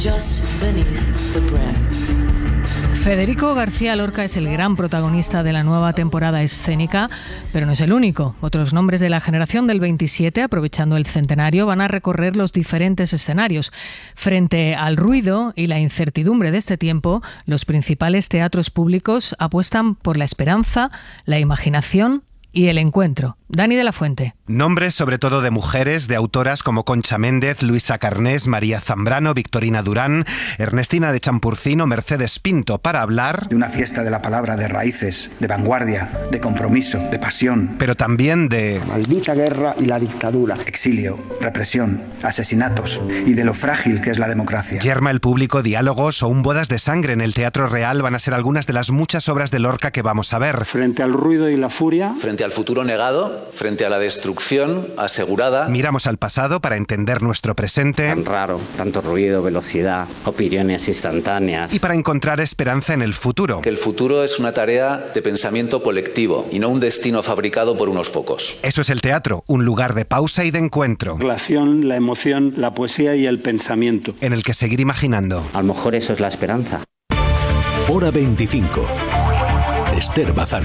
Just beneath the brim. Federico García Lorca es el gran protagonista de la nueva temporada escénica, pero no es el único. Otros nombres de la generación del 27, aprovechando el centenario, van a recorrer los diferentes escenarios. Frente al ruido y la incertidumbre de este tiempo, los principales teatros públicos apuestan por la esperanza, la imaginación y el encuentro. Dani de la Fuente. Nombres sobre todo de mujeres, de autoras como Concha Méndez, Luisa Carnés, María Zambrano, Victorina Durán, Ernestina de Champurcino, Mercedes Pinto, para hablar de una fiesta de la palabra, de raíces, de vanguardia, de compromiso, de pasión. Pero también de maldita guerra y la dictadura, exilio, represión, asesinatos y de lo frágil que es la democracia. Yerma el público, diálogos o un bodas de sangre en el Teatro Real van a ser algunas de las muchas obras de Lorca que vamos a ver. Frente al ruido y la furia, frente al futuro negado, frente a la destrucción asegurada. Miramos al pasado para entender nuestro presente. Tan raro, tanto ruido, velocidad, opiniones instantáneas. Y para encontrar esperanza en el futuro. Que el futuro es una tarea de pensamiento colectivo y no un destino fabricado por unos pocos. Eso es el teatro, un lugar de pausa y de encuentro. La acción, la emoción, la poesía y el pensamiento. En el que seguir imaginando. A lo mejor eso es la esperanza. Hora 25. Esther Bazán.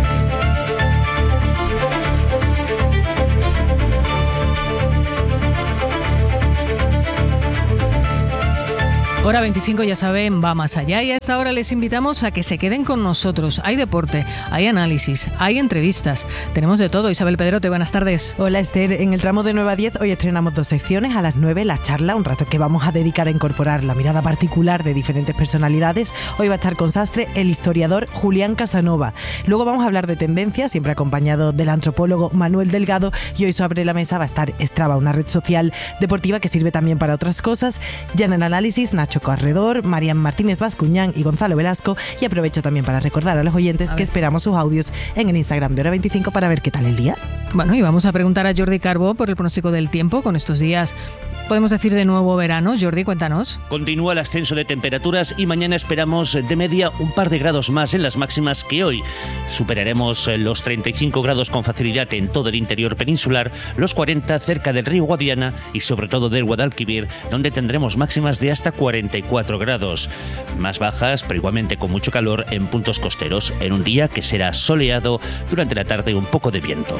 Hora 25, ya saben, va más allá y a esta hora les invitamos a que se queden con nosotros. Hay deporte, hay análisis, hay entrevistas, tenemos de todo. Isabel Pedrote, buenas tardes. Hola Esther, en el tramo de 9 a 10 hoy estrenamos 2 secciones. A las 9 la charla, un rato que vamos a dedicar a incorporar la mirada particular de diferentes personalidades. Hoy va a estar con Sastre el historiador Julián Casanova. Luego vamos a hablar de tendencias, siempre acompañado del antropólogo Manuel Delgado, y hoy sobre la mesa va a estar Strava, una red social deportiva que sirve también para otras cosas. Ya en el análisis, Nacho Corredor, Marian Martínez Bascuñán y Gonzalo Velasco. Y aprovecho también para recordar a los oyentes que esperamos sus audios en el Instagram de Hora 25 para ver qué tal el día. Bueno, y vamos a preguntar a Jordi Carbó por el pronóstico del tiempo con estos días. ¿Podemos decir de nuevo verano? Jordi, cuéntanos. Continúa el ascenso de temperaturas y mañana esperamos de media un par de grados más en las máximas que hoy. Superaremos los 35 grados con facilidad en todo el interior peninsular, los 40 cerca del río Guadiana y sobre todo del Guadalquivir, donde tendremos máximas de hasta 44 grados. Más bajas, pero igualmente con mucho calor en puntos costeros, en un día que será soleado, durante la tarde un poco de viento.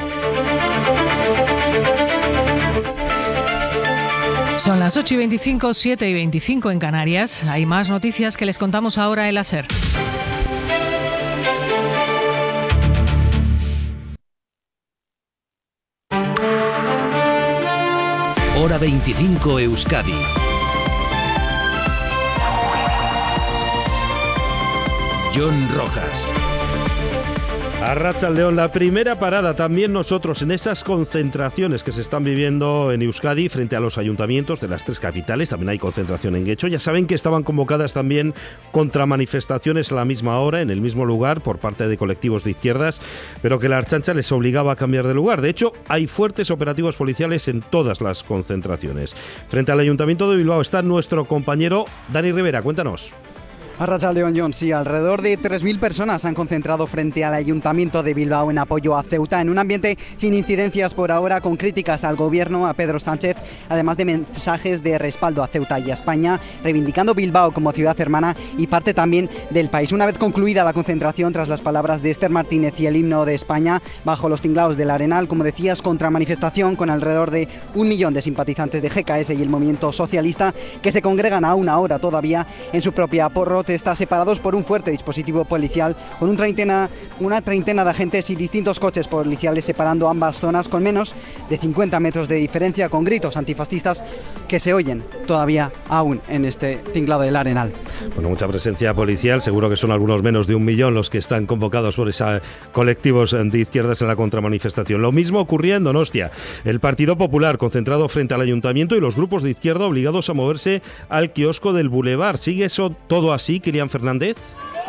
Son las 8:25, 7:25 en Canarias. Hay más noticias que les contamos ahora en la SER. Hora 25 Euskadi. Jon Rojas. Arratsaldeon, la primera parada también nosotros en esas concentraciones que se están viviendo en Euskadi frente a los ayuntamientos de las 3 capitales. También hay concentración en Guecho. Ya saben que estaban convocadas también contramanifestaciones a la misma hora, en el mismo lugar, por parte de colectivos de izquierdas, pero que la Ertzaintza les obligaba a cambiar de lugar. De hecho, hay fuertes operativos policiales en todas las concentraciones. Frente al Ayuntamiento de Bilbao está nuestro compañero Dani Rivera. Cuéntanos. Arratsaldeon, Jon, sí, alrededor de 3.000 personas se han concentrado frente al Ayuntamiento de Bilbao en apoyo a Ceuta, en un ambiente sin incidencias por ahora, con críticas al gobierno, a Pedro Sánchez, además de mensajes de respaldo a Ceuta y a España, reivindicando Bilbao como ciudad hermana y parte también del país. Una vez concluida la concentración, tras las palabras de Esther Martínez y el himno de España, bajo los tinglaos del Arenal, como decías, contramanifestación con alrededor de 1 millón de simpatizantes de GKS y el movimiento socialista, que se congregan a una hora todavía en su propia protesta, separados por un fuerte dispositivo policial, con una treintena de agentes y distintos coches policiales separando ambas zonas, con menos de 50 metros de diferencia, con gritos antifascistas que se oyen todavía aún en este tinglado del Arenal. Bueno, mucha presencia policial, seguro que son algunos menos de 1 millón los que están convocados por esos colectivos de izquierdas en la contramanifestación. Lo mismo ocurría en Donostia. El Partido Popular concentrado frente al Ayuntamiento y los grupos de izquierda obligados a moverse al kiosco del Boulevard. ¿Sigue eso todo así, Kilian Fernández?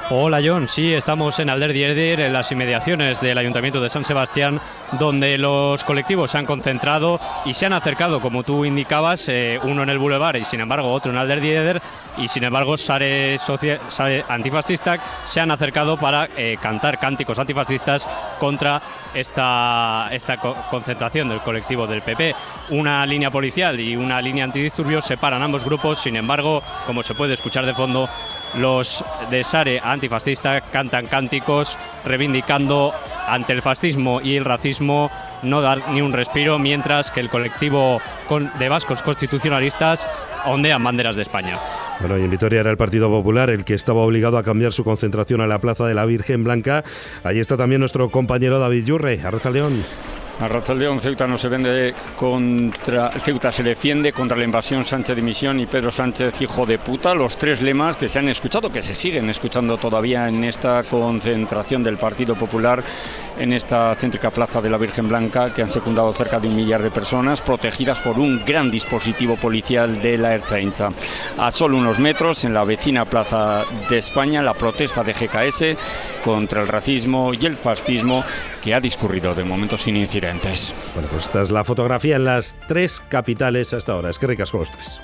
Hola John, sí, estamos en Alderdiéder, en las inmediaciones del Ayuntamiento de San Sebastián, donde los colectivos se han concentrado y se han acercado, como tú indicabas, uno en el Boulevard y sin embargo otro en Alderdiéder, y sin embargo Sare Antifascistak se han acercado para cantar cánticos antifascistas contra esta concentración del colectivo del PP. Una línea policial y una línea antidisturbios separan ambos grupos, sin embargo, como se puede escuchar de fondo, los de Sare Antifascista cantan cánticos reivindicando ante el fascismo y el racismo no dar ni un respiro, mientras que el colectivo de vascos constitucionalistas ondean banderas de España. Bueno, y en Vitoria era el Partido Popular el que estaba obligado a cambiar su concentración a la Plaza de la Virgen Blanca. Allí está también nuestro compañero David Yurre. Arratsaldeon. Arratsaldeon, Ceuta no se vende Ceuta se defiende contra la invasión Sánchez dimisión y Pedro Sánchez hijo de puta, los tres lemas que se han escuchado, que se siguen escuchando todavía en esta concentración del Partido Popular en esta céntrica Plaza de la Virgen Blanca, que han secundado cerca de 1 millar de personas protegidas por un gran dispositivo policial de la Ertzaintza. A solo unos metros, en la vecina Plaza de España, la protesta de GKS contra el racismo y el fascismo, que ha discurrido de momento sin incidentes. Bueno, pues esta es la fotografía en las 3 capitales hasta ahora. Es que ricas con los 3.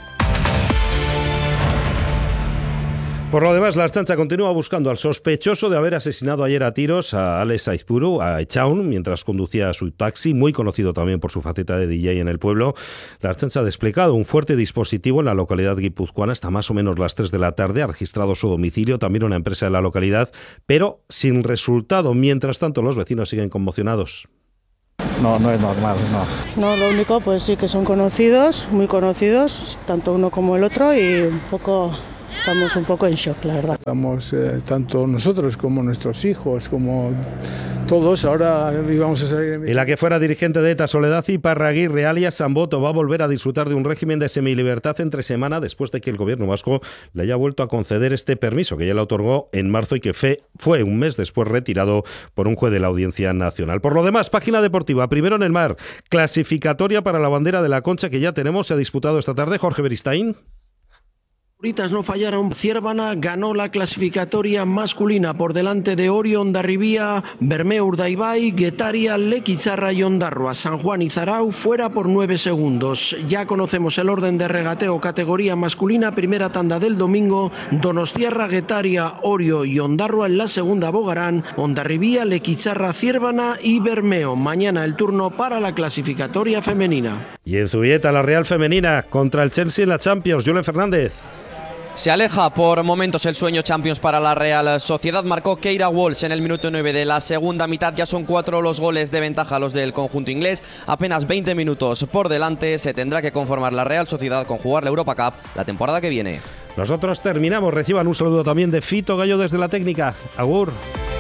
Por lo demás, la Ertzaintza continúa buscando al sospechoso de haber asesinado ayer a tiros a Alex Aizpuru, a Echaun, mientras conducía su taxi, muy conocido también por su faceta de DJ en el pueblo. La Ertzaintza ha desplegado un fuerte dispositivo en la localidad guipuzcoana hasta más o menos las 3 de la tarde, ha registrado su domicilio, también una empresa de la localidad, pero sin resultado. Mientras tanto, los vecinos siguen conmocionados. No es normal, no. No, lo único, pues sí que son conocidos, muy conocidos, tanto uno como el otro, y estamos un poco en shock, la verdad. Estamos tanto nosotros como nuestros hijos, como todos, ahora íbamos a salir... Y la que fuera dirigente de ETA, Soledad Iparraguirre, alias Samboto, va a volver a disfrutar de un régimen de semilibertad entre semana después de que el gobierno vasco le haya vuelto a conceder este permiso, que ya le otorgó en marzo y que fue un mes después retirado por un juez de la Audiencia Nacional. Por lo demás, página deportiva, primero en el mar, clasificatoria para la bandera de la Concha que ya tenemos, se ha disputado esta tarde. Jorge Beristain. Ahorita no fallaron. Ciervana ganó la clasificatoria masculina por delante de Orio, Hondarribía, Bermeo, Urdaibai, Guetaria, Lequicharra y Ondarroa. San Juan y Zarau fuera por 9 segundos. Ya conocemos el orden de regateo categoría masculina, primera tanda del domingo. Donostiarra, Guetaria, Orio y Ondarroa en la segunda bogarán. Hondarribía, Lequicharra, Ciervana y Bermeo. Mañana el turno para la clasificatoria femenina. Y en Zubieta, la Real Femenina contra el Chelsea en la Champions. Julen Fernández. Se aleja por momentos el sueño Champions para la Real Sociedad. Marcó Keira Walsh en el minuto 9 de la segunda mitad. Ya son 4 los goles de ventaja los del conjunto inglés. Apenas 20 minutos por delante. Se tendrá que conformar la Real Sociedad con jugar la Europa Cup la temporada que viene. Nosotros terminamos. Reciban un saludo también de Fito Gallo desde la técnica. Agur.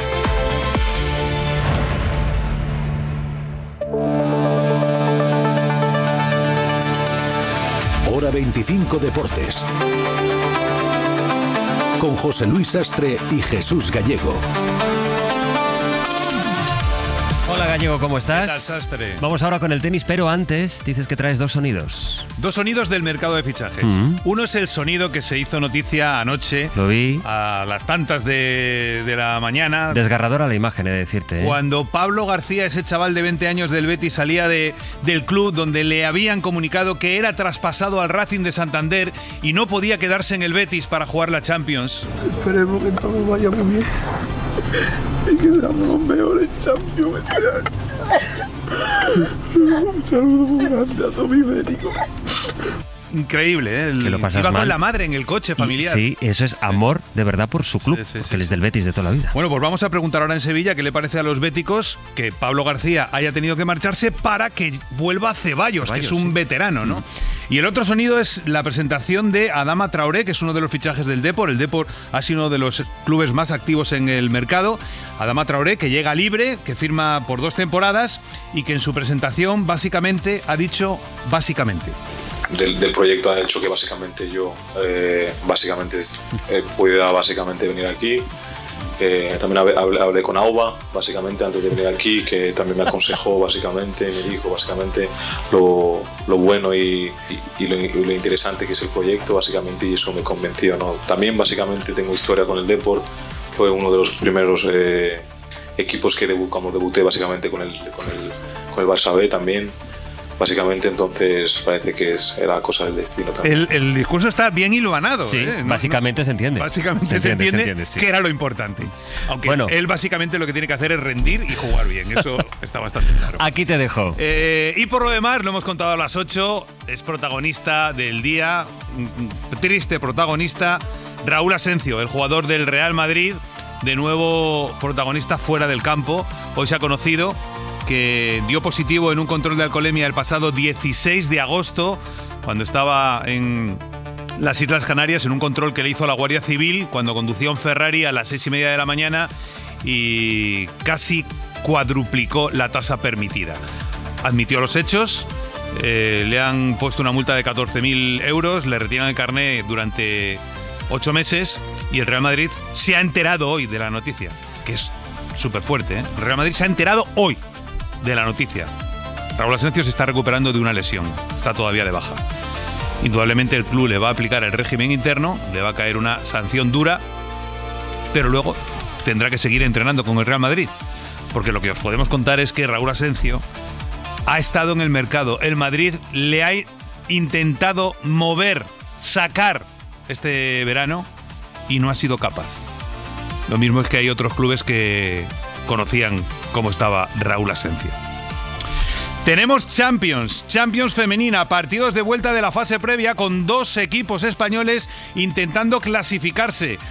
Hora 25 Deportes. Con José Luis Sastre y Jesús Gallego. Hola Gallego, ¿cómo estás? ¿Qué tal, Sastre? Vamos ahora con el tenis, pero antes dices que traes 2 sonidos. 2 sonidos del mercado de fichajes. Uno es el sonido que se hizo noticia anoche. Lo vi. A las tantas de la mañana. Desgarradora la imagen, he de decirte. Cuando Pablo García, ese chaval de 20 años del Betis, salía del club donde le habían comunicado que era traspasado al Racing de Santander y no podía quedarse en el Betis para jugar la Champions. Esperemos que todo vaya muy bien y que seamos los mejores Champions. Un saludo muy grande a todo mi médico. Increíble, ¿eh? Que lo pasas iba mal. Con la madre en el coche familiar. Sí, eso es amor de verdad por su club, porque él es del Betis de toda la vida. Bueno, pues vamos a preguntar ahora en Sevilla qué le parece a los béticos que Pablo García haya tenido que marcharse para que vuelva Ceballos, que es un veterano, ¿no? Y el otro sonido es la presentación de Adama Traoré, que es uno de los fichajes del Depor. El Depor ha sido uno de los clubes más activos en el mercado. Adama Traoré, que llega libre, que firma por 2 temporadas y que en su presentación básicamente ha dicho básicamente. Del proyecto ha hecho que básicamente yo pueda básicamente venir aquí. También hablé con Auba básicamente antes de venir aquí, que también me aconsejó básicamente, me dijo básicamente lo bueno y lo interesante que es el proyecto básicamente, y eso me convenció, ¿no? También básicamente tengo historia con el Depor, fue uno de los primeros equipos que cuando debuté básicamente con el Barça B también. Básicamente, entonces parece que era cosa del destino también. El discurso está bien hilvanado. Sí, básicamente se entiende. Básicamente se entiende sí. que era lo importante. Aunque él básicamente lo que tiene que hacer es rendir y jugar bien. Eso está bastante claro. Aquí te dejo. Y por lo demás, lo hemos contado a las 8. Es protagonista del día, triste protagonista, Raúl Asencio, el jugador del Real Madrid, de nuevo protagonista fuera del campo. Hoy se ha conocido que dio positivo en un control de alcoholemia el pasado 16 de agosto, cuando estaba en las Islas Canarias, en un control que le hizo la Guardia Civil, cuando conducía un Ferrari a las 6:30 de la mañana y casi cuadruplicó la tasa permitida. Admitió los hechos, le han puesto una multa de 14.000 euros, le retiran el carné durante 8 meses y el Real Madrid se ha enterado hoy de la noticia, que es súper fuerte, ¿eh? El Real Madrid se ha enterado hoy de la noticia. Raúl Asencio se está recuperando de una lesión, está todavía de baja. Indudablemente el club le va a aplicar el régimen interno, le va a caer una sanción dura, pero luego tendrá que seguir entrenando con el Real Madrid, porque lo que os podemos contar es que Raúl Asencio ha estado en el mercado. El Madrid le ha intentado mover, sacar este verano y no ha sido capaz. Lo mismo es que hay otros clubes que conocían cómo estaba Raúl Asencio. Tenemos Champions femenina, partidos de vuelta de la fase previa con 2 equipos españoles intentando clasificarse.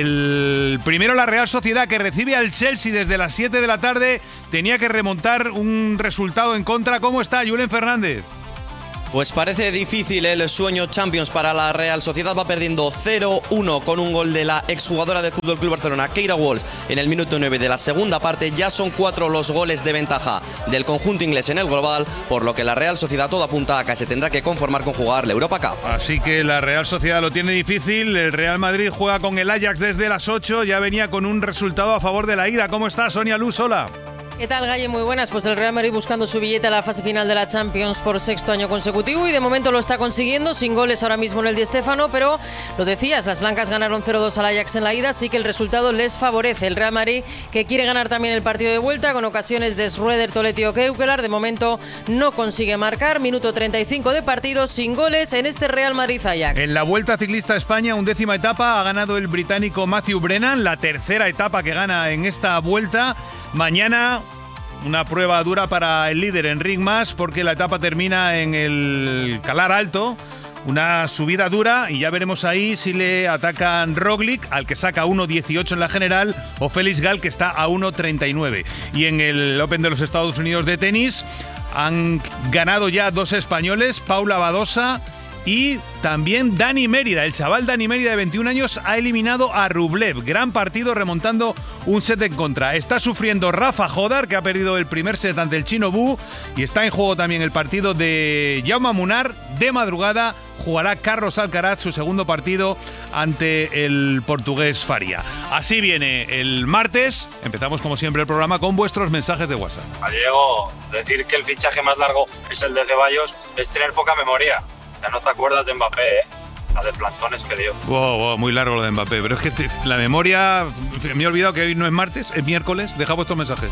El primero, la Real Sociedad, que recibe al Chelsea desde las 7 de la tarde, tenía que remontar un resultado en contra. ¿Cómo está, Julen Fernández? Pues parece difícil el sueño Champions para la Real Sociedad. Va perdiendo 0-1 con un gol de la exjugadora del FC Barcelona, Keira Walsh, en el minuto 9 de la segunda parte. Ya son 4 los goles de ventaja del conjunto inglés en el global, por lo que la Real Sociedad todo apunta a que se tendrá que conformar con jugar la Europa Cup. Así que la Real Sociedad lo tiene difícil. El Real Madrid juega con el Ajax desde las 8. Ya venía con un resultado a favor de la ida. ¿Cómo está, Sonia Luz? Hola. ¿Qué tal, Galle? Muy buenas. Pues el Real Madrid buscando su billete a la fase final de la Champions por 6º año consecutivo y de momento lo está consiguiendo, sin goles ahora mismo en el Di Stéfano, pero lo decías, las blancas ganaron 0-2 al Ajax en la ida, así que el resultado les favorece. El Real Madrid, que quiere ganar también el partido de vuelta con ocasiones de Schröder, Toletti o Keukelar, de momento no consigue marcar. Minuto 35 de partido, sin goles en este Real Madrid-Ajax. En la Vuelta Ciclista a España, 11ª etapa, ha ganado el británico Matthew Brennan, la tercera etapa que gana en esta vuelta. Mañana una prueba dura para el líder Enric Mas, porque la etapa termina en el Calar Alto, una subida dura, y ya veremos ahí si le atacan Roglic, al que saca 1.18 en la general, o Félix Gall, que está a 1.39. Y en el Open de los Estados Unidos de tenis han ganado ya 2 españoles, Paula Badosa y también Dani Mérida. El chaval Dani Mérida, de 21 años, ha eliminado a Rublev. Gran partido, remontando un set en contra. Está sufriendo Rafa Jodar, que ha perdido el primer set ante el chino Bu. Y está en juego también el partido de Jaume Munar. De madrugada jugará Carlos Alcaraz su segundo partido ante el portugués Faria. Así viene el martes. Empezamos como siempre el programa con vuestros mensajes de WhatsApp. Diego, decir que el fichaje más largo es el de Ceballos es tener poca memoria. Ya no te acuerdas de Mbappé, la de plantones que dio. Wow, muy largo lo de Mbappé, pero es que la memoria, me he olvidado que hoy no es martes, es miércoles. Deja vuestros mensajes.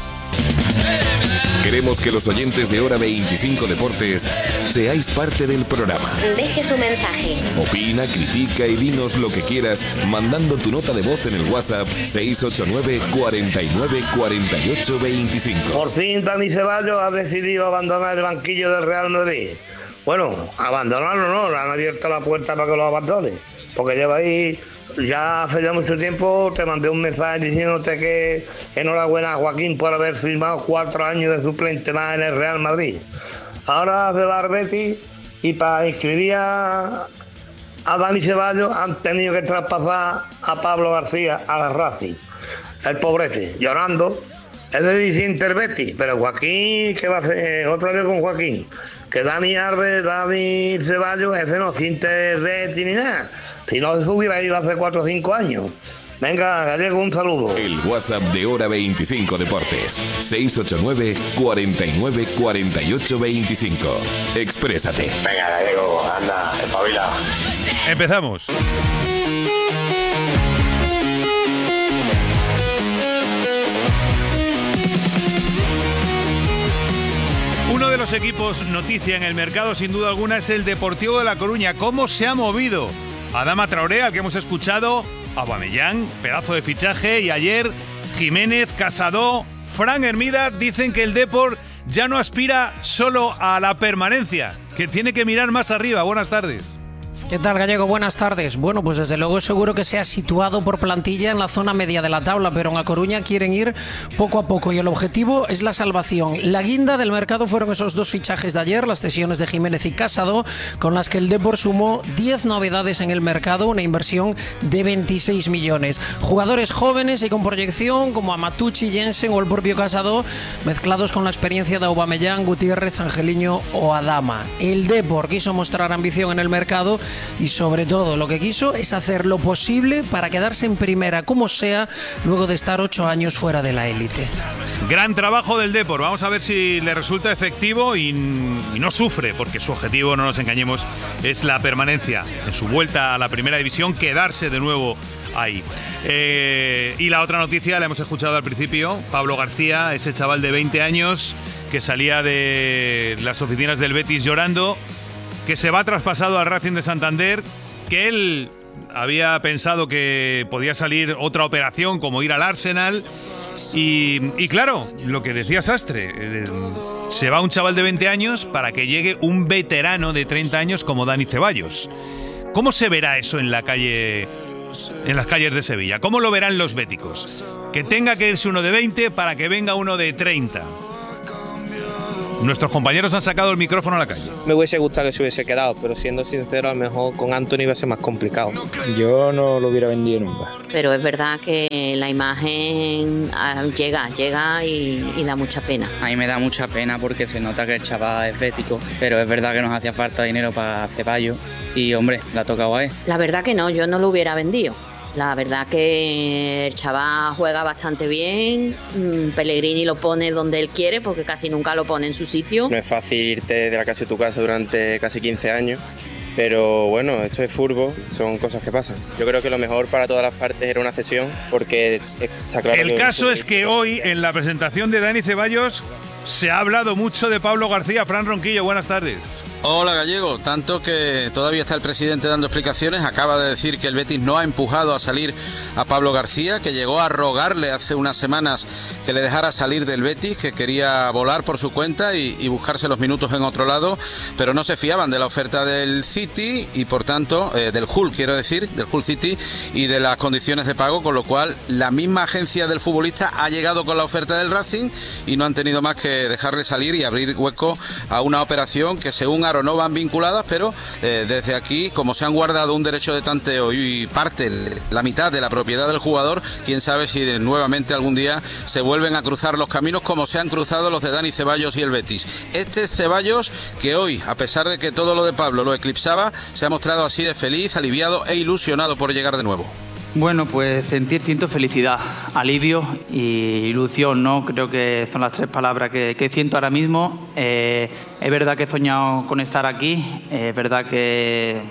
Queremos que los oyentes de Hora 25 Deportes seáis parte del programa. Deje tu mensaje. Opina, critica y dinos lo que quieras mandando tu nota de voz en el WhatsApp 689 49 48 25. Por fin Dani Ceballos ha decidido abandonar el banquillo del Real Madrid. Bueno, abandonarlo no, le han abierto la puerta para que lo abandone, porque lleva ahí, ya hace ya mucho tiempo te mandé un mensaje diciéndote que enhorabuena a Joaquín por haber firmado 4 años de suplente más en el Real Madrid. Ahora se va al Betis y para inscribir a Dani Ceballos han tenido que traspasar a Pablo García a la Racing. El pobrete, llorando, es de Vicente el Betis, pero Joaquín, ¿qué va a hacer? Otra vez con Joaquín. Que Dani Ceballos, ese no siente Betis ni nada. Si no se hubiera ido hace 4 o 5 años. Venga, Gallego, un saludo. El WhatsApp de Hora 25 Deportes. 689 49 48 25. Exprésate. Venga, Gallego, anda, espabila. Empezamos. de los equipos noticia en el mercado, sin duda alguna, es el Deportivo de La Coruña. ¿Cómo se ha movido Adama Traoré, al que hemos escuchado, Aubameyang, pedazo de fichaje, y ayer Jiménez, Casado, Fran Hermida dicen que el Depor ya no aspira solo a la permanencia, que tiene que mirar más arriba. Buenas tardes. ¿Qué tal, Gallego? Buenas tardes. Bueno, pues desde luego seguro que se ha situado por plantilla en la zona media de la tabla, pero en A Coruña quieren ir poco a poco y el objetivo es la salvación. La guinda del mercado fueron esos dos fichajes de ayer, las cesiones de Jiménez y Casado, con las que el Depor sumó 10 novedades en el mercado, una inversión de 26 millones. Jugadores jóvenes y con proyección como Amatucci, Jensen o el propio Casado, mezclados con la experiencia de Aubameyang, Gutiérrez, Angeliño o Adama. El Depor quiso mostrar ambición en el mercado y sobre todo lo que quiso es hacer lo posible para quedarse en primera como sea, luego de estar 8 años fuera de la élite. Gran trabajo del Depor, vamos a ver si le resulta efectivo y no sufre, porque su objetivo, no nos engañemos, es la permanencia. En su vuelta a la primera división, quedarse de nuevo ahí. Y la otra noticia, la hemos escuchado al principio, Pablo García, ese chaval de 20 años que salía de las oficinas del Betis llorando, que se va traspasado al Racing de Santander, que él había pensado que podía salir otra operación como ir al Arsenal y claro, lo que decía Sastre, se va un chaval de 20 años para que llegue un veterano de 30 años como Dani Ceballos. ¿Cómo se verá eso en la calle, en las calles de Sevilla? ¿Cómo lo verán los béticos? Que tenga que irse uno de 20 para que venga uno de 30. Nuestros compañeros han sacado el micrófono a la calle. Me hubiese gustado que se hubiese quedado, pero siendo sincero, a lo mejor con Anthony iba a ser más complicado. Yo no lo hubiera vendido nunca. Pero es verdad que la imagen llega y da mucha pena. A mí me da mucha pena porque se nota que el chaval es bético, pero es verdad que nos hacía falta dinero para Ceballos y, hombre, le ha tocado a él. La verdad que no, yo no lo hubiera vendido. La verdad que el chaval juega bastante bien, Pellegrini lo pone donde él quiere porque casi nunca lo pone en su sitio. No es fácil irte de la casa de tu casa durante casi 15 años, pero bueno, esto es fútbol, son cosas que pasan. Yo creo que lo mejor para todas las partes era una cesión porque está claro. El caso es que hoy en la presentación de Dani Ceballos se ha hablado mucho de Pablo García. Fran Ronquillo, buenas tardes. Hola, Gallego, tanto que todavía está el presidente dando explicaciones. Acaba de decir que el Betis no ha empujado a salir a Pablo García, que llegó a rogarle hace unas semanas que le dejara salir del Betis, que quería volar por su cuenta y buscarse los minutos en otro lado, pero no se fiaban de la oferta del City y por tanto, del Hull, quiero decir, del Hull City, y de las condiciones de pago, con lo cual la misma agencia del futbolista ha llegado con la oferta del Racing y no han tenido más que dejarle salir y abrir hueco a una operación que, según no van vinculadas, pero desde aquí, como se han guardado un derecho de tanteo y parte, la mitad de la propiedad del jugador, quién sabe si nuevamente algún día se vuelven a cruzar los caminos como se han cruzado los de Dani Ceballos y el Betis. Este Ceballos que hoy, a pesar de que todo lo de Pablo lo eclipsaba, se ha mostrado así de feliz, aliviado e ilusionado por llegar de nuevo. Bueno, pues siento felicidad, alivio y ilusión, ¿no? Creo que son las tres palabras que siento ahora mismo. Es verdad que he soñado con estar aquí, es verdad que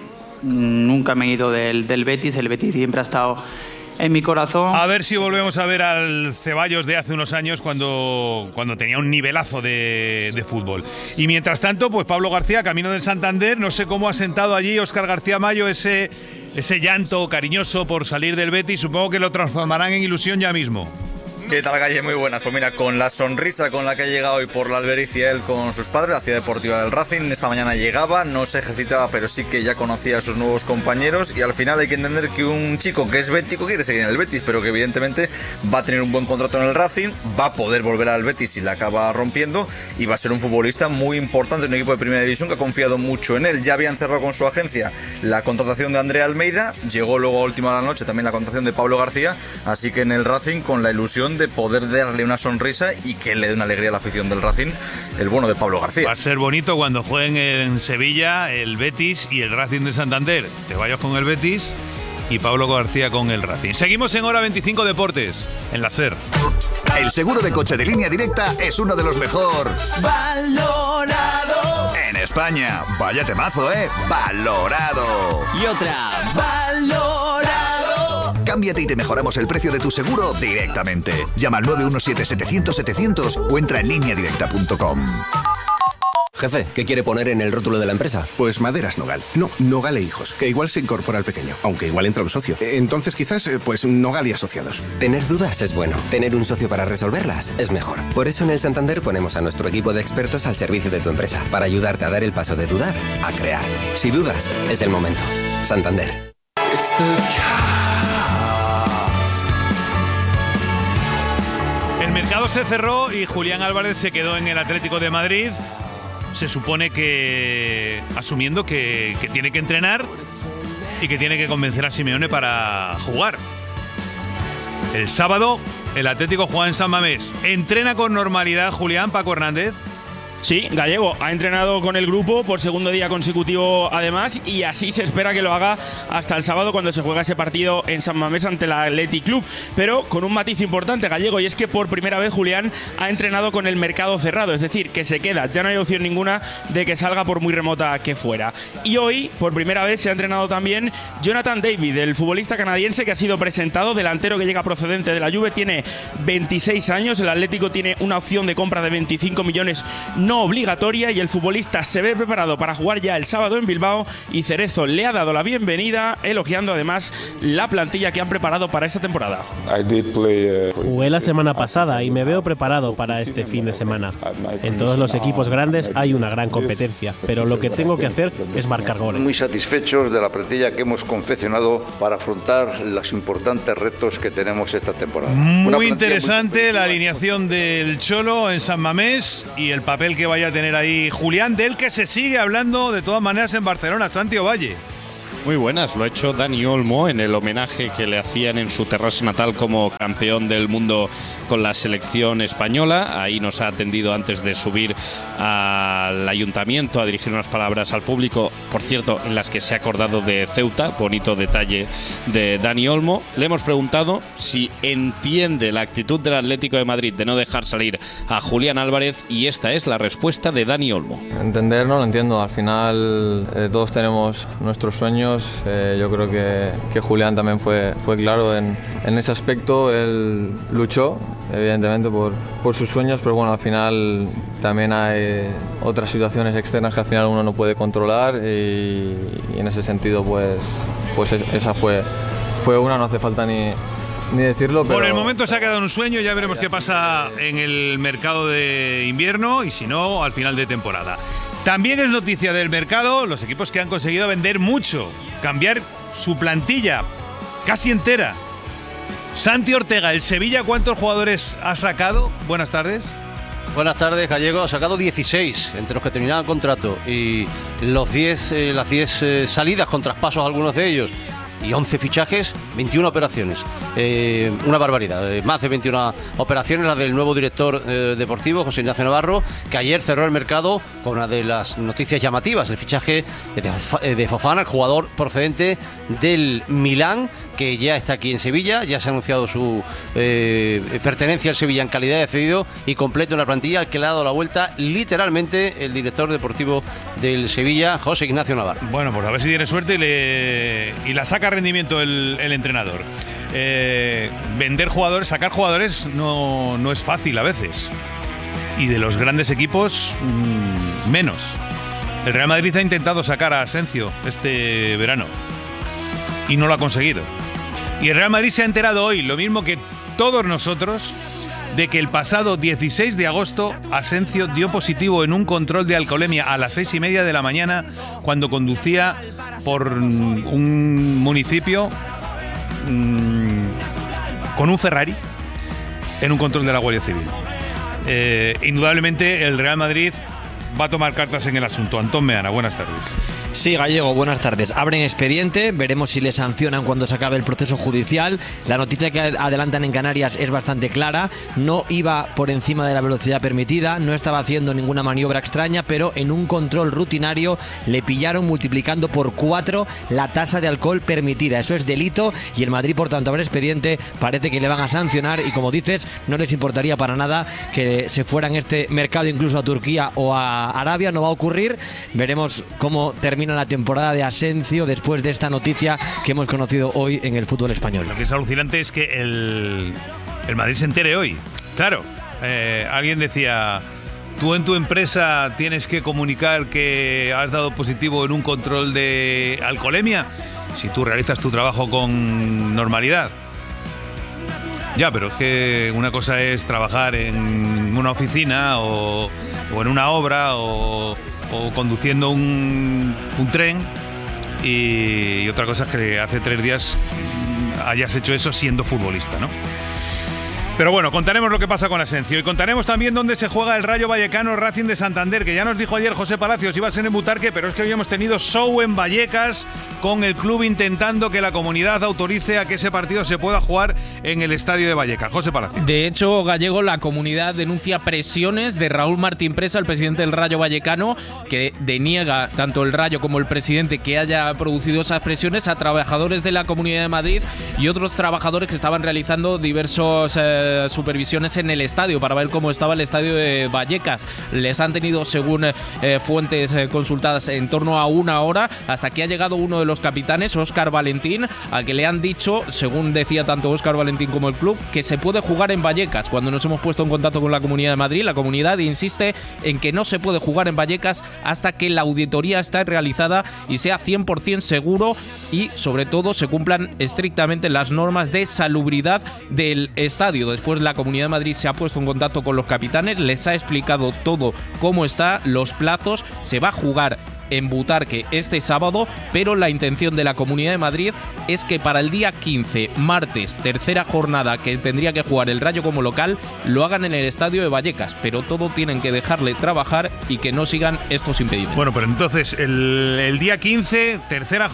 nunca me he ido del Betis, el Betis siempre ha estado en mi corazón. A ver si volvemos a ver al Ceballos de hace unos años cuando tenía un nivelazo de fútbol. Y mientras tanto, pues Pablo García, camino del Santander, no sé cómo ha sentado allí Óscar García Mayo ese llanto cariñoso por salir del Betis. Supongo que lo transformarán en ilusión ya mismo. ¿Qué tal, Galle? Muy buenas. Pues mira, con la sonrisa con la que ha llegado hoy por la Albericia él con sus padres, la ciudad deportiva del Racing, esta mañana llegaba, no se ejercitaba, pero sí que ya conocía a sus nuevos compañeros y al final hay que entender que un chico que es bético quiere seguir en el Betis, pero que evidentemente va a tener un buen contrato en el Racing, va a poder volver al Betis si la acaba rompiendo y va a ser un futbolista muy importante en un equipo de primera división que ha confiado mucho en él. Ya habían cerrado con su agencia la contratación de Andrea Almeida, llegó luego a última de la noche también la contratación de Pablo García, así que en el Racing con la ilusión de poder darle una sonrisa y que le dé una alegría a la afición del Racing, el bueno de Pablo García. Va a ser bonito cuando jueguen en Sevilla el Betis y el Racing de Santander. Ceballos con el Betis y Pablo García con el Racing. Seguimos en Hora 25 Deportes, en la SER. El seguro de coche de Línea Directa es uno de los mejor valorado en España. Vaya temazo, valorado. Y otra, valorado. Cámbiate y te mejoramos el precio de tu seguro directamente. Llama al 917-700-700 o entra en lineadirecta.com. Jefe, ¿qué quiere poner en el rótulo de la empresa? Pues Maderas Nogal. No, Nogal e Hijos, que igual se incorpora al pequeño, aunque igual entra un socio. Entonces quizás, pues Nogal y Asociados. Tener dudas es bueno. Tener un socio para resolverlas es mejor. Por eso en el Santander ponemos a nuestro equipo de expertos al servicio de tu empresa, para ayudarte a dar el paso de dudar a crear. Si dudas, es el momento. Santander. El mercado se cerró y Julián Álvarez se quedó en el Atlético de Madrid. Se supone que asumiendo que tiene que entrenar y que tiene que convencer a Simeone para jugar. El sábado el Atlético juega en San Mamés. ¿Entrena con normalidad Julián, Paco Hernández? Sí, Gallego ha entrenado con el grupo por segundo día consecutivo además, y así se espera que lo haga hasta el sábado cuando se juega ese partido en San Mamés ante el Athletic Club, pero con un matiz importante, Gallego, y es que por primera vez Julián ha entrenado con el mercado cerrado, es decir, que se queda, ya no hay opción ninguna de que salga por muy remota que fuera. Y hoy, por primera vez, se ha entrenado también Jonathan David, el futbolista canadiense que ha sido presentado, delantero que llega procedente de la Juve, tiene 26 años, el Atlético tiene una opción de compra de 25 millones no obligatoria, y el futbolista se ve preparado para jugar ya el sábado en Bilbao, y Cerezo le ha dado la bienvenida, elogiando además la plantilla que han preparado para esta temporada. Jugué la semana pasada y me veo preparado para este fin de semana. En todos los equipos grandes hay una gran competencia, pero lo que tengo que hacer es marcar goles. Muy satisfechos de la plantilla que hemos confeccionado para afrontar los importantes retos que tenemos esta temporada. Muy interesante la alineación del Cholo en San Mamés y el papel que vaya a tener ahí Julián, del que se sigue hablando de todas maneras en Barcelona. Santi Ovalle. Muy buenas, lo ha hecho Dani Olmo en el homenaje que le hacían en su terraza natal como campeón del mundo con la selección española. Ahí nos ha atendido antes de subir al ayuntamiento a dirigir unas palabras al público, por cierto, en las que se ha acordado de Ceuta, bonito detalle de Dani Olmo. Le hemos preguntado si entiende la actitud del Atlético de Madrid de no dejar salir a Julián Álvarez, y esta es la respuesta de Dani Olmo. Entender no lo entiendo, al final todos tenemos nuestros sueños. Yo creo que Julián también fue claro en ese aspecto. Él luchó evidentemente por sus sueños, pero bueno, al final también hay otras situaciones externas que al final uno no puede controlar, y en ese sentido pues esa fue una, no hace falta ni decirlo. Pero por el momento se ha quedado en un sueño, ya veremos qué pasa en el mercado de invierno y si no al final de temporada. También es noticia del mercado los equipos que han conseguido vender mucho, cambiar su plantilla casi entera. Santi Ortega, el Sevilla, ¿cuántos jugadores ha sacado? Buenas tardes. Buenas tardes, Gallego. Ha sacado 16 entre los que terminaban contrato, y las 10 salidas con traspasos, algunos de ellos, y 11 fichajes, 21 operaciones. Una barbaridad, más de 21 operaciones las del nuevo director deportivo, José Ignacio Navarro, que ayer cerró el mercado con una de las noticias llamativas, el fichaje de Fofana, el jugador procedente del Milán, que ya está aquí en Sevilla, ya se ha anunciado su pertenencia al Sevilla en calidad de cedido, y completa una plantilla al que le ha dado la vuelta literalmente el director deportivo del Sevilla, José Ignacio Navarro. Bueno, pues a ver si tiene suerte y la saca rendimiento el entrenador. Vender jugadores, sacar jugadores no es fácil a veces, y de los grandes equipos menos. El Real Madrid ha intentado sacar a Asensio este verano y no lo ha conseguido, y el Real Madrid se ha enterado hoy, lo mismo que todos nosotros, de que el pasado 16 de agosto Asensio dio positivo en un control de alcoholemia a las 6:30 de la mañana cuando conducía por un municipio con un Ferrari en un control de la Guardia Civil. Indudablemente el Real Madrid va a tomar cartas en el asunto. Antón Meana, buenas tardes. Sí, Gallego, buenas tardes. Abren expediente, veremos si le sancionan cuando se acabe el proceso judicial. La noticia que adelantan en Canarias es bastante clara. No iba por encima de la velocidad permitida, no estaba haciendo ninguna maniobra extraña, pero en un control rutinario le pillaron multiplicando por 4 la tasa de alcohol permitida. Eso es delito, y el Madrid, por tanto, abre expediente. Parece que le van a sancionar, y como dices, no les importaría para nada que se fueran este mercado incluso a Turquía o a Arabia. No va a ocurrir. Veremos cómo termina la temporada de Asensio después de esta noticia que hemos conocido hoy en el fútbol español. Lo que es alucinante es que el Madrid se entere hoy. Claro, alguien decía, ¿Tú en tu empresa tienes que comunicar que has dado positivo en un control de alcoholemia? Si tú realizas tu trabajo con normalidad. Ya, pero es que una cosa es trabajar en una oficina o en una obra o conduciendo un tren y otra cosa es que hace 3 días hayas hecho eso siendo futbolista, ¿no? Pero bueno, contaremos lo que pasa con Asensio y contaremos también dónde se juega el Rayo Vallecano Racing de Santander, que ya nos dijo ayer José Palacios iba a ser en Butarque, pero es que hoy hemos tenido show en Vallecas con el club intentando que la comunidad autorice a que ese partido se pueda jugar en el estadio de Vallecas. José Palacios. De hecho, Gallego, la comunidad denuncia presiones de Raúl Martín Presa, el presidente del Rayo Vallecano, que deniega tanto el Rayo como el presidente que haya producido esas presiones a trabajadores de la Comunidad de Madrid y otros trabajadores que estaban realizando diversos supervisiones en el estadio para ver cómo estaba el estadio de Vallecas. Les han tenido, según fuentes consultadas, en torno a 1 hora, hasta que ha llegado uno de los capitanes, Óscar Valentín, al que le han dicho, según decía tanto Óscar Valentín como el club, que se puede jugar en Vallecas. Cuando nos hemos puesto en contacto con la Comunidad de Madrid, la comunidad insiste en que no se puede jugar en Vallecas hasta que la auditoría esté realizada y sea 100% seguro y, sobre todo, se cumplan estrictamente las normas de salubridad del estadio. Después la Comunidad de Madrid se ha puesto en contacto con los capitanes, les ha explicado todo cómo está, los plazos, se va a jugar en Butarque este sábado, pero la intención de la Comunidad de Madrid es que para el día 15, martes, tercera jornada que tendría que jugar el Rayo como local, lo hagan en el estadio de Vallecas, pero todo tienen que dejarle trabajar y que no sigan estos impedimentos. Bueno, pero entonces el día 15, tercera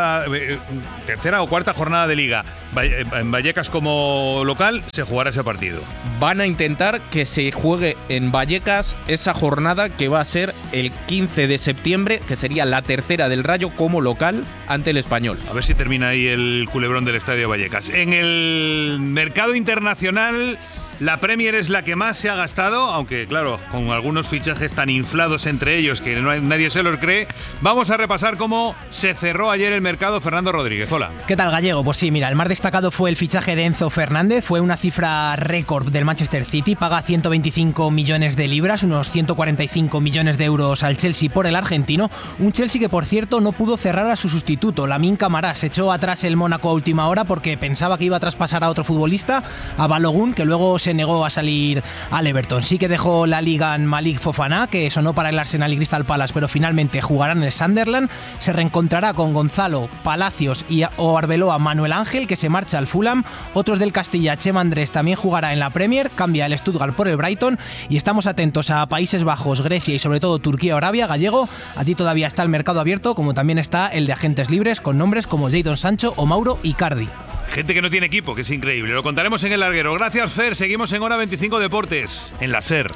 o cuarta jornada de Liga, en Vallecas como local, se jugará ese partido. Van a intentar que se juegue en Vallecas esa jornada que va a ser el 15 de septiembre, que sería la tercera del Rayo como local ante el Español. A ver si termina ahí el culebrón del Estadio Vallecas. En el mercado internacional, la Premier es la que más se ha gastado, aunque claro, con algunos fichajes tan inflados entre ellos que nadie se los cree. Vamos a repasar cómo se cerró ayer el mercado. Fernando Rodríguez, hola. ¿Qué tal, Gallego? Pues sí, mira, el más destacado fue el fichaje de Enzo Fernández. Fue una cifra récord del Manchester City. Paga 125 millones de libras, unos 145 millones de euros al Chelsea por el argentino. Un Chelsea que, por cierto, no pudo cerrar a su sustituto, Lamine Camara. Se echó atrás el Mónaco a última hora porque pensaba que iba a traspasar a otro futbolista, a Balogun, que luego se negó a salir al Everton. Sí que dejó la liga en Malik Fofana, que sonó para el Arsenal y Crystal Palace, pero finalmente jugará en el Sunderland. Se reencontrará con Gonzalo, Palacios o Arbeloa Manuel Ángel, que se marcha al Fulham. Otros del Castilla, Chema Andrés, también jugará en la Premier, cambia el Stuttgart por el Brighton, y estamos atentos a Países Bajos, Grecia y sobre todo Turquía o Arabia. Gallego, allí todavía está el mercado abierto, como también está el de agentes libres con nombres como Jadon Sancho o Mauro Icardi. Gente que no tiene equipo, que es increíble. Lo contaremos en El Larguero. Gracias, Fer. Seguimos en Hora 25 Deportes, en la SER.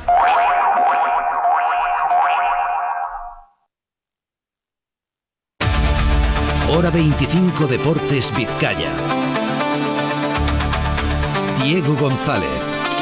Hora 25 Deportes Vizcaya. Diego González.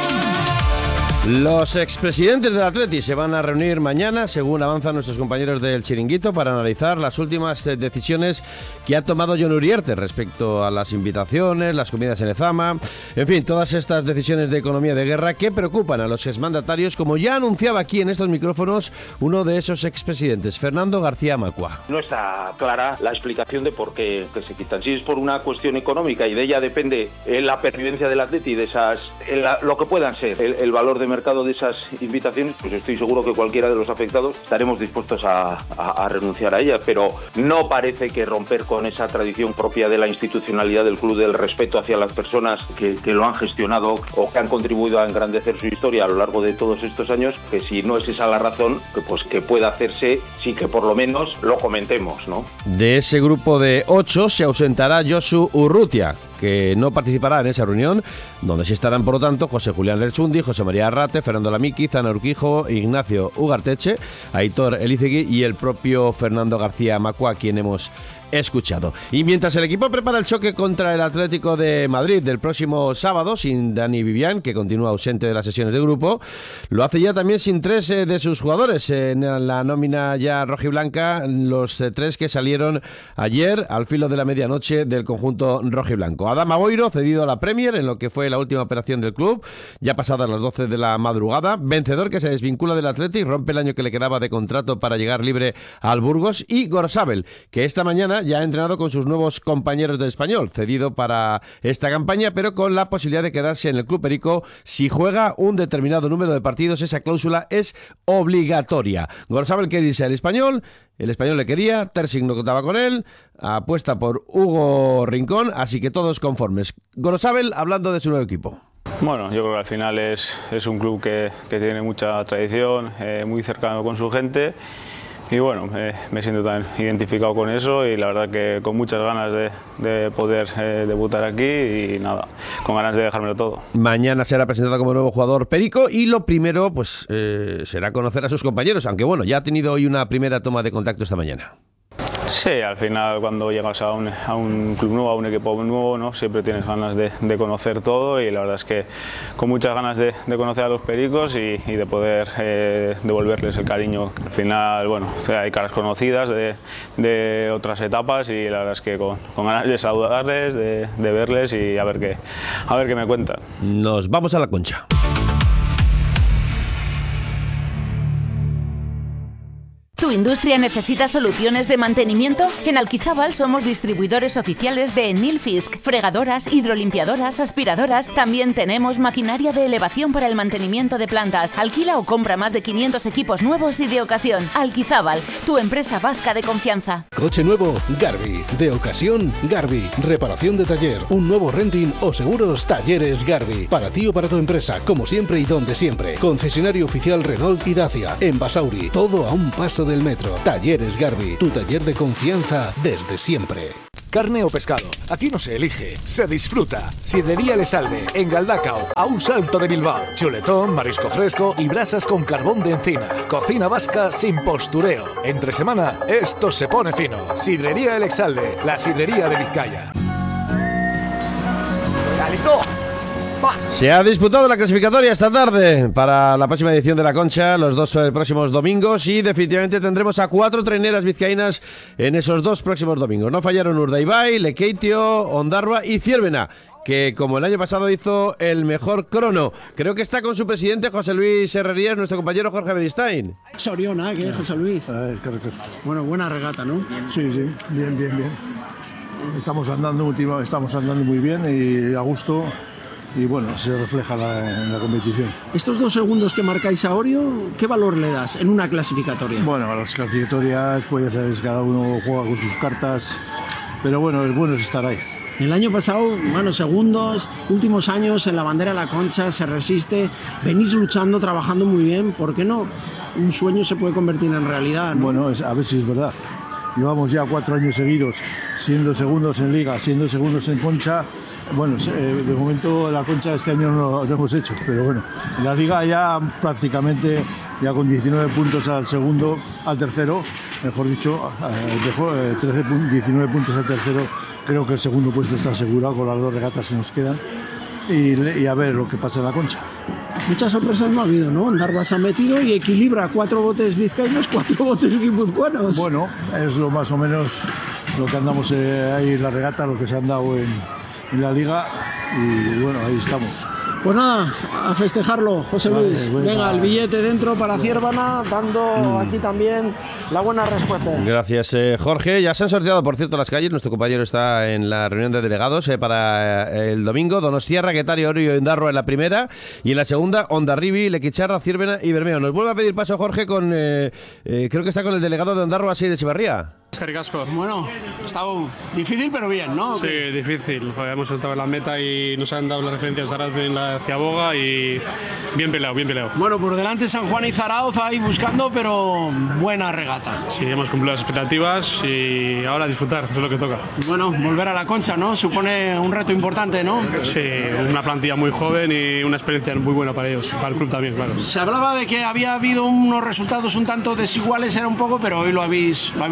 Los expresidentes del Atleti se van a reunir mañana, según avanzan nuestros compañeros del Chiringuito, para analizar las últimas decisiones que ha tomado Jon Uriarte respecto a las invitaciones, las comidas en Ezama, en fin, todas estas decisiones de economía de guerra que preocupan a los exmandatarios, como ya anunciaba aquí en estos micrófonos uno de esos expresidentes, Fernando García Macua. No está clara la explicación de por qué que se quitan. Si es por una cuestión económica y de ella depende la pervivencia del Atleti, de esas, lo que puedan ser, el valor de mercado de esas invitaciones, pues estoy seguro que cualquiera de los afectados estaremos dispuestos a renunciar a ellas, pero no parece que romper con esa tradición propia de la institucionalidad del club, del respeto hacia las personas que lo han gestionado o que han contribuido a engrandecer su historia a lo largo de todos estos años, que si no es esa la razón, que pueda hacerse, sí que por lo menos lo comentemos, ¿no? De ese grupo de 8 se ausentará Josu Urrutia, que no participará en esa reunión, donde sí estarán, por lo tanto, José Julián Lerchundi, José María Arrate, Fernando Lamiki, Zana Urquijo, Ignacio Ugarteche, Aitor Elizegui y el propio Fernando García Macua, a quien hemos escuchado. Y mientras el equipo prepara el choque contra el Atlético de Madrid del próximo sábado, sin Dani Vivian, que continúa ausente de las sesiones de grupo, lo hace ya también sin 3 de sus jugadores en la nómina ya rojiblanca, los 3 que salieron ayer al filo de la medianoche del conjunto rojiblanco. Adama Boiro, cedido a la Premier en lo que fue la última operación del club, ya pasadas las 12 de la madrugada, vencedor que se desvincula del Athletic, rompe el año que le quedaba de contrato para llegar libre al Burgos, y Gorsabel, que esta mañana ya ha entrenado con sus nuevos compañeros del Español, cedido para esta campaña, pero con la posibilidad de quedarse en el Club Perico si juega un determinado número de partidos. Esa cláusula es obligatoria. Gorsabel quiere irse al Español, el Español le quería, Tersing no contaba con él, apuesta por Hugo Rincón, así que todos conformes. Gorsabel hablando de su nuevo equipo. Bueno, yo creo que al final es un club que tiene mucha tradición, muy cercano con su gente. Y bueno, me siento tan identificado con eso y la verdad que con muchas ganas de poder debutar aquí y nada, con ganas de dejármelo todo. Mañana será presentado como nuevo jugador Perico y lo primero pues será conocer a sus compañeros, aunque bueno, ya ha tenido hoy una primera toma de contacto esta mañana. Sí, al final cuando llegas a un club nuevo, a un equipo nuevo, ¿no? Siempre tienes ganas de conocer todo y la verdad es que con muchas ganas de conocer a los pericos y de poder devolverles el cariño. Al final, bueno, hay caras conocidas de otras etapas y la verdad es que con ganas de saludarles, de verles y a ver qué me cuentan. Nos vamos a La Concha. ¿Tu industria necesita soluciones de mantenimiento? En Alquizábal somos distribuidores oficiales de Nilfisk, fregadoras, hidrolimpiadoras, aspiradoras. También tenemos maquinaria de elevación para el mantenimiento de plantas. Alquila o compra más de 500 equipos nuevos y de ocasión. Alquizábal, tu empresa vasca de confianza. Coche nuevo, Garbi. De ocasión, Garbi. Reparación de taller, un nuevo renting o seguros, Talleres Garbi. Para ti o para tu empresa, como siempre y donde siempre. Concesionario oficial Renault y Dacia. En Basauri, todo a un paso del metro. Talleres Garbi, tu taller de confianza desde siempre. Carne o pescado, aquí no se elige, se disfruta. Sidrería El Salve, en Galdacao, a un salto de Bilbao. Chuletón, marisco fresco y brasas con carbón de encina. Cocina vasca sin postureo. Entre semana, esto se pone fino. Sidrería El Salve, la sidrería de Vizcaya. ¡Listo! Se ha disputado la clasificatoria esta tarde para la próxima edición de La Concha, los 2 próximos domingos, y definitivamente tendremos a 4 traineras vizcaínas en esos 2 próximos domingos. No fallaron Urdaibai, Lekeitio, Ondarroa y Ciervena, que como el año pasado hizo el mejor crono. Creo que está con su presidente José Luis Herrerías, nuestro compañero Jorge Beristain. Soriona, ¿qué es José Luis? Bueno, buena regata, ¿no? Sí, bien. Estamos andando muy bien y a gusto. Y bueno, se refleja en la competición. Estos 2 segundos que marcáis a Orio, ¿qué valor le das en una clasificatoria? Bueno, a las clasificatorias, pues ya sabes, cada uno juega con sus cartas, pero bueno, el bueno es estar ahí. El año pasado, bueno, segundos, últimos años en la bandera La Concha, se resiste, venís luchando, trabajando muy bien, ¿por qué no? Un sueño se puede convertir en realidad, ¿no? Bueno, a ver si es verdad. Llevamos ya 4 años seguidos siendo segundos en Liga, siendo segundos en Concha. Bueno, de momento la Concha este año no lo hemos hecho, pero bueno, en la Liga ya prácticamente, ya con 19 puntos al tercero, mejor dicho, 19 puntos al tercero, creo que el segundo puesto está asegurado con las 2 regatas que nos quedan y a ver lo que pasa en la Concha. Muchas sorpresas no ha habido, ¿no? Ondarroa se ha metido y equilibra 4 botes vizcaínos, 4 botes guipuzcoanos. Bueno, es lo más o menos lo que andamos ahí en la regata, lo que se han dado en la Liga y bueno, ahí estamos. Pues nada, a festejarlo, José Luis. Venga, el billete dentro para Ciervana, dando aquí también la buena respuesta. Gracias, Jorge. Ya se han sorteado, por cierto, las calles. Nuestro compañero está en la reunión de delegados para el domingo. Donostiarra, Getaria, Orio y Ondarroa en la primera. Y en la segunda, Hondarribi, Lequicharra, Ciervena y Bermeo. Nos vuelve a pedir paso Jorge con... creo que está con el delegado de Ondarroa, Asier Echevarría. Bueno, ha estado difícil pero bien, ¿no? Sí, difícil. Hemos soltado la meta y nos han dado las referencias de Zarauz en la Ciaboga y bien peleado. Bueno, por delante San Juan y Zarauz ahí buscando, pero buena regata. Sí, hemos cumplido las expectativas y ahora disfrutar, eso es lo que toca. Bueno, volver a la Concha, ¿no? Supone un reto importante, ¿no? Sí, una plantilla muy joven y una experiencia muy buena para ellos, para el club también, claro. Se hablaba de que había habido unos resultados un tanto desiguales, era un poco, pero hoy lo habéis reflejado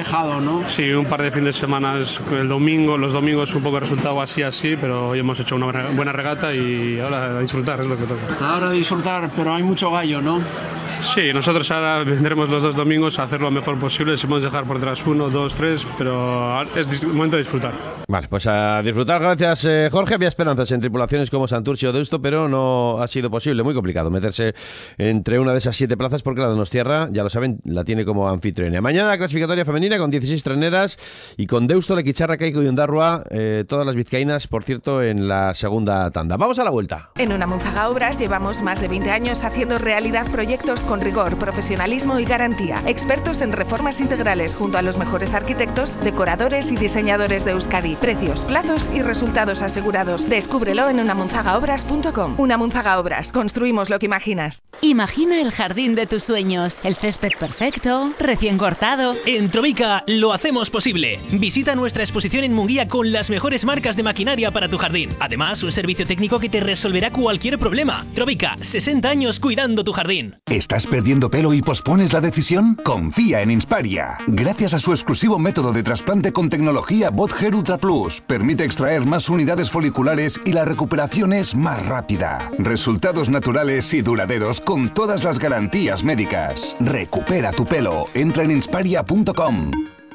alejado, ¿no? Sí, un par de fines de semana, los domingos un poco resultado así, pero hoy hemos hecho una buena regata y ahora a disfrutar es lo que toca. Ahora a disfrutar, pero hay mucho gallo, ¿no? Sí, nosotros ahora vendremos los 2 domingos a hacer lo mejor posible, si podemos dejar por detrás 1, 2, 3, pero es momento de disfrutar. Vale, pues a disfrutar, gracias Jorge. Había esperanzas en tripulaciones como Santurce o Deusto, pero no ha sido posible, muy complicado meterse entre una de esas 7 plazas porque la Donostiarra, ya lo saben, la tiene como anfitriona. Mañana la clasificatoria femenina con 16 treneras y con Deusto, Lequicharra, Caico y Ondarrua, todas las vizcaínas, por cierto, en la segunda tanda. Vamos a la vuelta. En Unamunzaga Obras llevamos más de 20 años haciendo realidad proyectos con rigor, profesionalismo y garantía. Expertos en reformas integrales junto a los mejores arquitectos, decoradores y diseñadores de Euskadi. Precios, plazos y resultados asegurados. Descúbrelo en unamunzagaobras.com. Unamunzaga Obras. Construimos lo que imaginas. Imagina el jardín de tus sueños. El césped perfecto, recién cortado. En Trovica lo hacemos posible. Visita nuestra exposición en Munguía con las mejores marcas de maquinaria para tu jardín. Además, un servicio técnico que te resolverá cualquier problema. Trovica, 60 años cuidando tu jardín. ¿Estás perdiendo pelo y pospones la decisión? Confía en Insparia. Gracias a su exclusivo método de trasplante con tecnología Bot Hair Ultra Plus, permite extraer más unidades foliculares y la recuperación es más rápida. Resultados naturales y duraderos con todas las garantías médicas. Recupera tu pelo. Entra en insparia.com.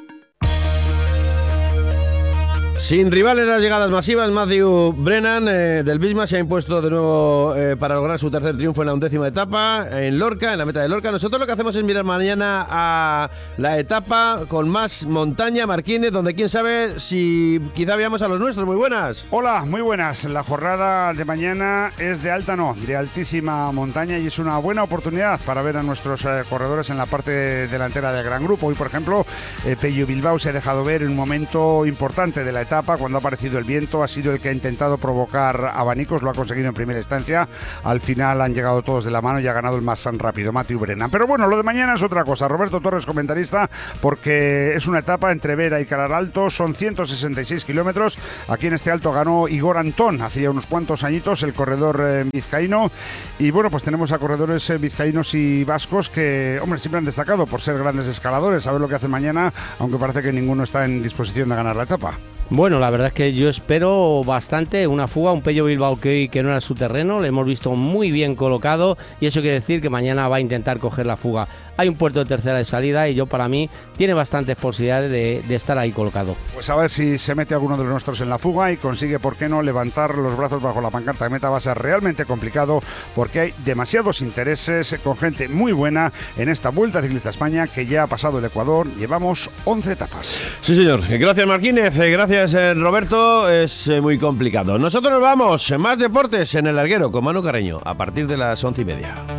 Sin rivales las llegadas masivas, Matthew Brennan del Bisma se ha impuesto de nuevo para lograr su tercer triunfo en la 11ª etapa en Lorca, en la meta de Lorca. Nosotros lo que hacemos es mirar mañana a la etapa con más montaña, Marquínez, donde quién sabe si quizá veamos a los nuestros. Muy buenas. Hola, muy buenas. La jornada de mañana es de de altísima montaña y es una buena oportunidad para ver a nuestros corredores en la parte delantera del gran grupo. Hoy, por ejemplo, Pello Bilbao se ha dejado ver en un momento importante de la etapa, cuando ha aparecido el viento, ha sido el que ha intentado provocar abanicos, lo ha conseguido en primera instancia, al final han llegado todos de la mano y ha ganado el más rápido, Matthew Brennan. Pero bueno, lo de mañana es otra cosa. Roberto Torres, comentarista, porque es una etapa entre Vera y Calar Alto, son 166 kilómetros, aquí en este alto ganó Igor Antón, hacía unos cuantos añitos, el corredor vizcaíno, y bueno, pues tenemos a corredores vizcaínos y vascos que, hombre, siempre han destacado por ser grandes escaladores, a ver lo que hacen mañana, aunque parece que ninguno está en disposición de ganar la etapa. Bueno, la verdad es que yo espero bastante una fuga, un Pello Bilbao que no era su terreno, le hemos visto muy bien colocado y eso quiere decir que mañana va a intentar coger la fuga. Hay un puerto de tercera de salida y para mí tiene bastantes posibilidades de estar ahí colocado. Pues a ver si se mete alguno de los nuestros en la fuga y consigue, ¿por qué no?, levantar los brazos bajo la pancarta de meta. Va a ser realmente complicado porque hay demasiados intereses con gente muy buena en esta Vuelta Ciclista a España que ya ha pasado el Ecuador. Llevamos 11 etapas. Sí, señor. Gracias, Marquínez. Gracias, Roberto. Es muy complicado. Nosotros nos vamos. Más deportes en el larguero con Manu Carreño a partir de las 11:30.